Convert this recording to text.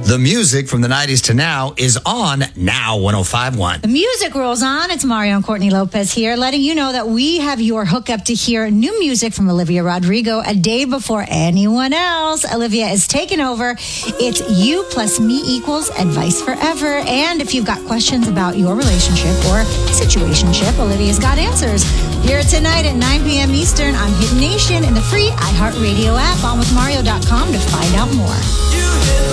The music from the 90s to now is on Now 105.1. The music rolls on. It's Mario and Courtney Lopez here, letting you know that we have your hookup to hear new music from Olivia Rodrigo a day before anyone else. Olivia is taking over. It's You Plus Me Equals Advice Forever. And if you've got questions about your relationship or situationship, Olivia's got answers. Hear it tonight at 9 p.m. Eastern on Hidden Nation in the free iHeartRadio app, on with Mario.com to find out more.